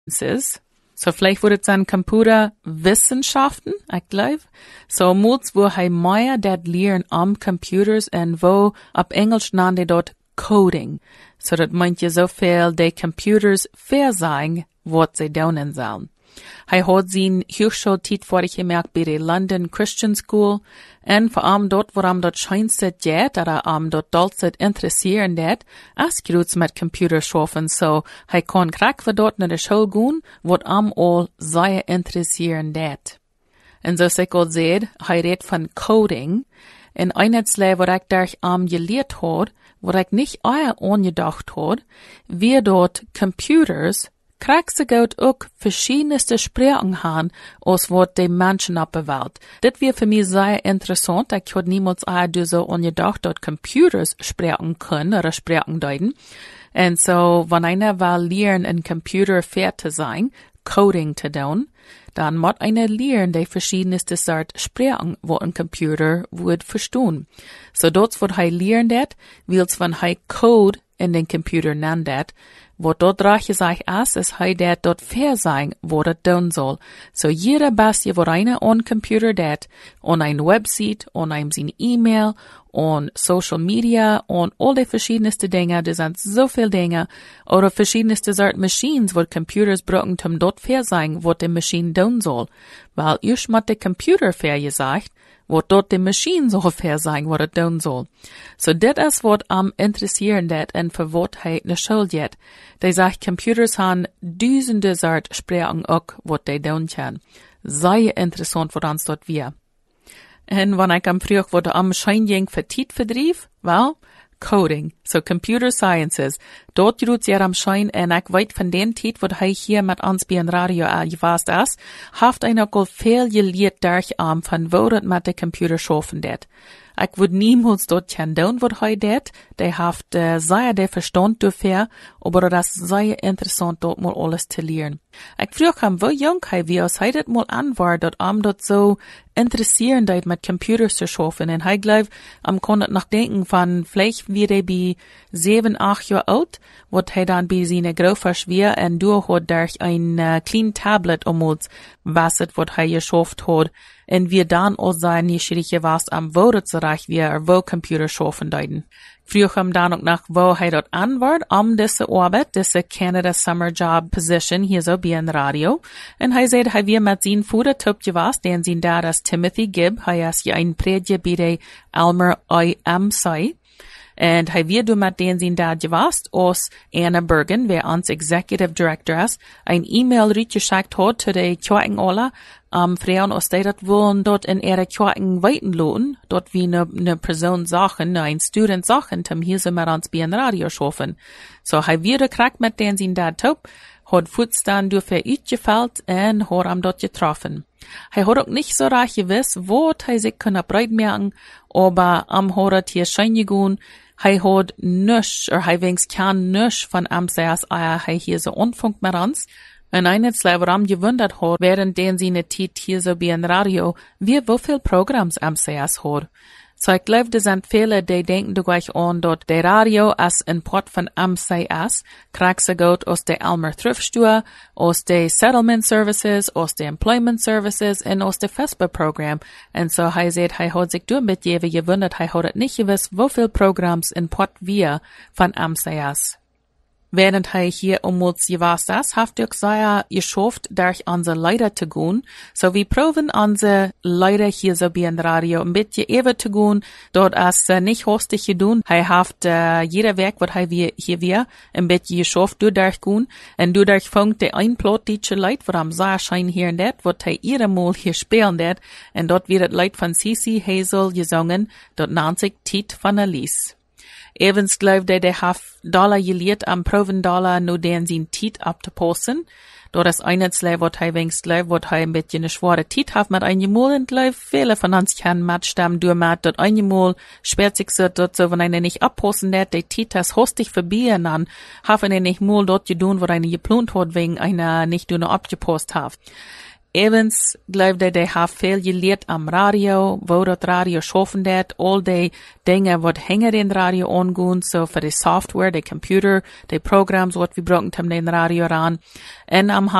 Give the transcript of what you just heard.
ist. So vielleicht würde es sein Computerwissenschaften, ich glaube. So muss wo hij mehr dat lehren am Computers und wo ab Englisch nennen die dort Coding. So dat meint je so viel de Computers fair sein, wat sie daunen sollen. Hij hat zijn Hochschultijd vorig gemerkt bij de London Christian School en vor allem dort, wo dort scheinste jet, oder dort dort interessieren det, als groß mit Computer schaffen, so hij kon krak voor dort naar de school gaan, wat all sehr interessieren det. En so ik al zei, hij redt van coding, en einheitsle, wat ik daar geleerd had, wat ik niet aangedacht had, wie dort Computers krijgt ze goed ook verschiedenste sprachen haben, als wat de Menschen op de Welt. Dit weer voor mij zeer interessant. Ik had niemals so ongedacht, dat computers sprachen können oder sprachen deuten. En so, wenn einer will lernen, ein Computer fair zu sein, Coding zu tun, dann muss einer lernen, die verschiedenste Sort sprachen, wo ein Computer wird verstehen. So, dort wird er lernen, dat, wils wenn er Code in den Computer nennt, dat, wat dort drache sich as, is hij dat dort fair sein, wat het doen soll. So jeder bestje wat eine on Computer dat, on ein Website, on ein sein E-Mail, on Social Media, on all die verschiedenste Dinge, das sind so viel Dinge, oder verschiedenste Sort Machines, wat Computers brauchen, zum dort fair sein, wat die Maschine doen soll. Weil ich mit de Computer fair gesagt, wat dort die Maschine so fair sein, wat het doen soll. So dit is wat interessieren dat en für wat hij ne Schule jet. Die sagt, Computers han duizenden Sort sprachen ook wat die doen kann. Sehr interessant wat ons dort wir. En wanneer ik vroeg wat schein für Tiet verdrief, wel, coding, so computer sciences. Dort doet ze schein en ik weet van den Tiet wat hij hier met ons bij een radio gevast is, heeft hij ook al veel geleerd daar van wo dat met de computer schaffen dat. Ik would niemals dort gaan doen wat hij deed. Die heeft zeer de verstand dafür, aber das ist sehr interessant dort mal alles zu lernen. Ik vroeg hem, wo jong hij wie als hij dat mal an war, dat dort so interessieren deed met computers zu schaffen. En hij glaubt, kon het nog denken van, vielleicht wie hij bij 7, 8 Jahre alt, wat hij dan bij zijn grootvader schwer en door had durch ein klein tablet omhoog, was het wat hij geschafft had. En wir dann auch sein Nischrige was am Wohre zurecht wir wo Computer schaffen deuten. Vroeg hem dan ook nach wo hij dat antwoord diese Arbeit, diese Canada Summer Job Position hier so bei ein Radio. En hij zei hij weer met zijn voeder tupje was, den zijn daar als Timothy Gibb, hij is je een predje bij de Elmer IMC. En hij weer du met den zijn daar gewast, als Anna Bergen, wer ons Executive Director is, een e-mail geschickt hat zu de Kirchen alle, Frauen aus die dat wollen dort in ihre Kirchen weiten lohnen, dort wie ne Person Sachen, ein Student Sachen, zum hier sind wir uns bei ein Radio schaffen. So, hij weer gekriegt mit den zijn daar top, hat Fuß dann dafür uitgefällt en hat am dort getroffen. Hij had ook nicht so recht gewiss, wo hij sich können breit merken, aber hat het hier schein gegaan, hij had nisch, hij wenigstens kan nisch von MCS, hij hier so unfunkt mit uns. En eines warum gewundert hat, während den sie ne Tiet hier so bei ein Radio, wie wieviel Programms MCS hat. So ich glaube, das sind viele, die denken du gleich an, dort der Radio als ein Port von MCS, kriegst du gut aus der Elmer Thriftstore, aus der Settlement Services, aus der Employment Services und aus der FESPA-Programm. Und so hij sagt, hij hat sich damit gewundert, hij hat nicht gewiss, wieviel Programms in Port wir von MCS. Während hij hier uns gewast ist, haft ich sehr geschafft, durch unsere Leiter zu gehen. So wir proben unsere Leiter hier so bei ein Radio ein bisschen eben zu gehen. Dort ist nicht hostig gedun. Hij haft jeder Werk, was hij hier wir, ein bisschen geschafft, durchgehen. Und dadurch fängt der Einplot diese Leute, wo am sehr schein hier in det, wo hij ihre Mal hier spielen det. Und dort wird das Leid von C.C. Hazel gesungen, dort nennt sich Tiet von Alice. Evans glaubt, der $1 geleerd am $1 nur den sin Tiet abzupassen. Dort ist einerlei, wat hij wenigstens glaubt, wat hij ein bisschen eine schwere Tiet hat mit einem Mal und glaubt, viele von uns können Matchstamm durchmachen, dort ein Mal sperrt sich so, dort so, wenn einer nicht abpassen wird, der Tiet das hostig vorbei und dann haben er nicht mal dort gedun, wo einer geplant hat, wegen einer nicht nur abgepasst hat. Evans glaubde, die haben viel gelehrt am Radio, wo das Radio schaffen det, all die Dinge, wat hänger den Radio angehen, so für die Software, die Computer, die Programs, wat wir brauchen, den Radio ran. Und am